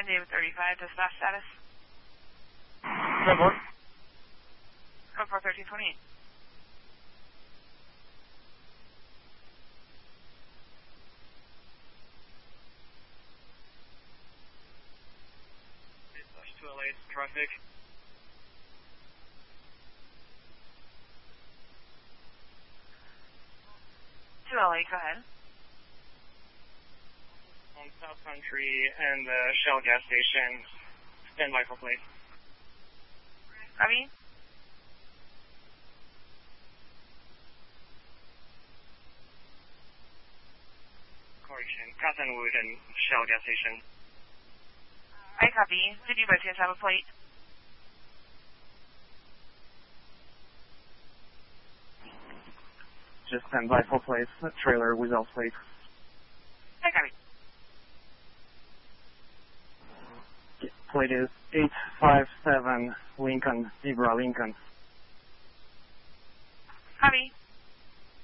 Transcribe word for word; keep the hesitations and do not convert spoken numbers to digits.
David thirty-five, dispatch status. ten four. Code four thirteen twenty-eight. Dispatch two L A traffic. two L A, go ahead. On South Country and the Shell gas station. Stand by for plate. Copy. Correction. Cottonwood and Shell gas station. I copy. Did you by chance have a plate? Just stand by for plate. Trailer without plate. I copy. Plate is eight five seven Lincoln, Zebra Lincoln. Copy.